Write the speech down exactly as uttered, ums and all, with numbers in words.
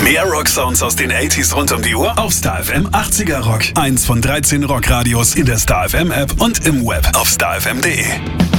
Mehr Rocksounds aus den achtziger rund um die Uhr auf Star F M achtziger Rock. Eins von dreizehn Rockradios in der Star F M App und im Web auf star f m punkt d e.